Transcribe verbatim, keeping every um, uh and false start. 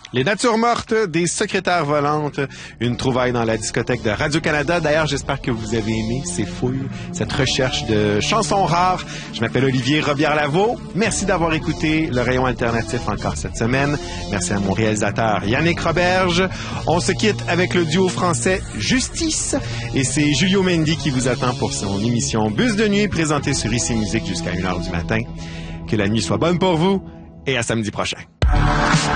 Les natures mortes des secrétaires volantes, une trouvaille dans la discothèque de Radio-Canada. D'ailleurs, j'espère que vous avez aimé ces fouilles, cette recherche de chansons rares. Je m'appelle Olivier Robillard-Lavaux. Merci d'avoir écouté le Rayon Alternatif encore cette semaine. Merci à mon réalisateur Yannick Roberge. On se quitte avec le duo français Justice et c'est Julio Mendy qui vous attend pour son émission Bus de nuit présentée sur I C Musique jusqu'à une heure du matin. Que la nuit soit bonne pour vous et à samedi prochain.